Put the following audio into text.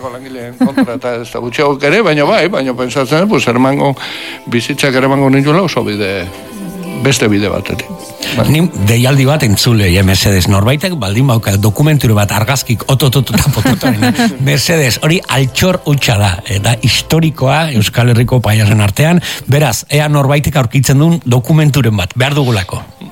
Langileen kontra eta ez da gutxiagok ere, baina pentsatzen, pues, bizitzak eramango ninduela oso beste bide batetik. Ni deialdi bat entzule, Mercedes, norbaitek baldin bauka dokumenture bat argazkik otototota fototoren, Mercedes, hori altxor utxa da, eta historikoa Euskal Herriko paiasen artean, beraz, ea norbaitek aurkitzen duen dokumenturen bat, behar dugulako.